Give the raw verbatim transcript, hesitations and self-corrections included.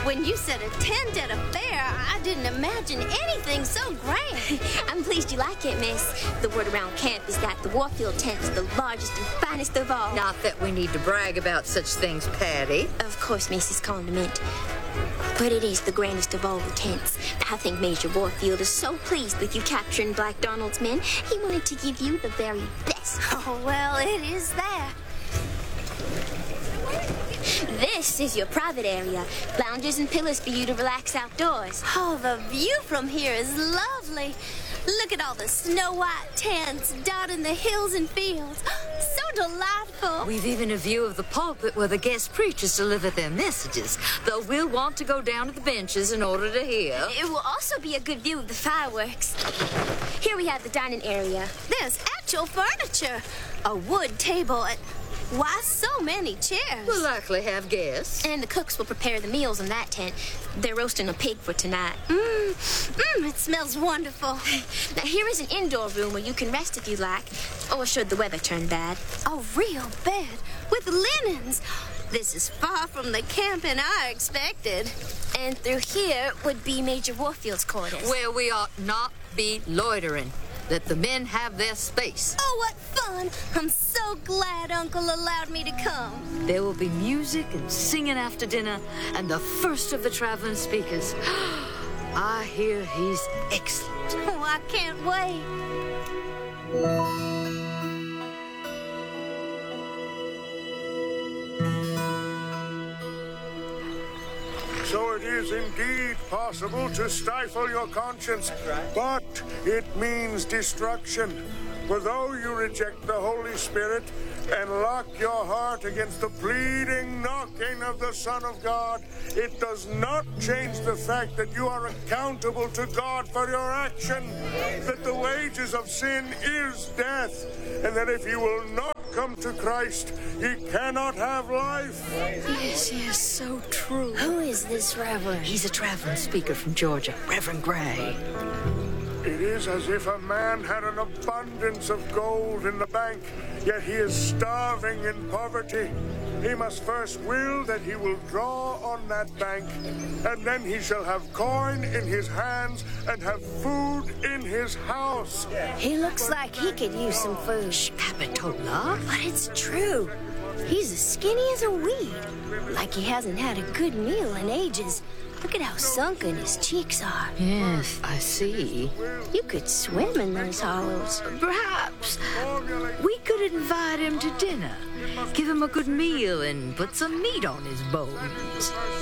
When you said a tent at a fair, I didn't imagine anything so grand. I'm pleased you like it, miss. The word around camp is that the Warfield tent is the largest and finest of all. Not that we need to brag about such things, Patty. Of course, Missus Condiment. But it is the grandest of all the tents. I think Major Warfield is so pleased with you capturing Black Donald's men, he wanted to give you the very best. Oh, well, it is that. This is your private area. Lounges and pillows for you to relax outdoors. Oh, the view from here is lovely. Look at all the snow-white tents dotting the hills and fields. So delightful. We've even a view of the pulpit where the guest preachers deliver their messages, though we'll want to go down to the benches in order to hear. It will also be a good view of the fireworks. Here we have the dining area. There's actual furniture. A wood table and... why, so many chairs. We'll likely have guests. And the cooks will prepare the meals in that tent. They're roasting a pig for tonight. Mmm, mmm, it smells wonderful. Now, here is an indoor room where you can rest if you like, or should the weather turn bad. A real bed with linens. This is far from the camping I expected. And through here would be Major Warfield's quarters. Where we ought not be loitering. Let the men have their space. Oh, what fun! I'm so glad Uncle allowed me to come. There will be music and singing after dinner, and the first of the traveling speakers. I hear he's excellent. Oh, I can't wait. So it is indeed possible to stifle your conscience, but it means destruction. For though you reject the Holy Spirit and lock your heart against the pleading knocking of the Son of God, it does not change the fact that you are accountable to God for your action, that the wages of sin is death, and that if you will not come to Christ, ye cannot have life. Yes, yes, so true. Who is this Reverend? He's a traveling speaker from Georgia, Reverend Gray. It is as if a man had an abundance of gold in the bank, yet he is starving in poverty. He must first will that he will draw on that bank, and then he shall have coin in his hands and have food in his house. He looks like he could use some food. Capitola? But it's true. He's as skinny as a weed. Like he hasn't had a good meal in ages. Look at how sunken his cheeks are. Yes, I see. You could swim in those hollows. Perhaps we could invite him to dinner, give him a good meal, and put some meat on his bones.